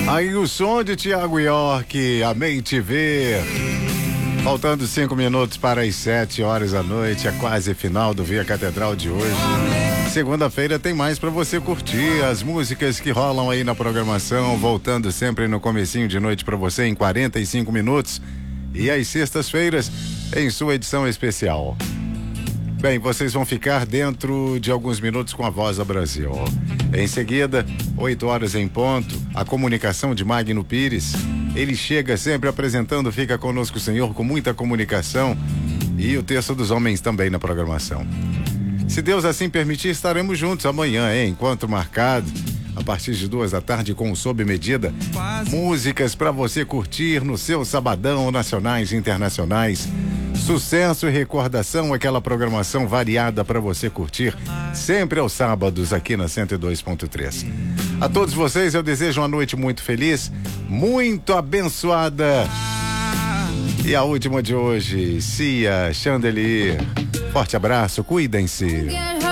Aí o som de Thiago York, Amei Te Ver. Faltando 5 minutos para as 7 horas da noite, é quase final do Via Catedral de hoje. Segunda-feira tem mais para você curtir as músicas que rolam aí na programação, voltando sempre no comecinho de noite para você em 45 minutos. E às sextas-feiras em sua edição especial. Bem, vocês vão ficar dentro de alguns minutos com a Voz do Brasil. Em seguida, 8 horas em ponto, a comunicação de Magno Pires. Ele chega sempre apresentando Fica Conosco, Senhor, com muita comunicação, e o Terço dos Homens também na programação. Se Deus assim permitir, estaremos juntos amanhã, encontro marcado, a partir de 2 da tarde com o Sob Medida. Músicas para você curtir no seu sabadão, nacionais e internacionais. Sucesso e recordação, aquela programação variada para você curtir sempre aos sábados aqui na 102.3. A todos vocês eu desejo uma noite muito feliz, muito abençoada. E a última de hoje, Cia Chandelier. Forte abraço, cuidem-se.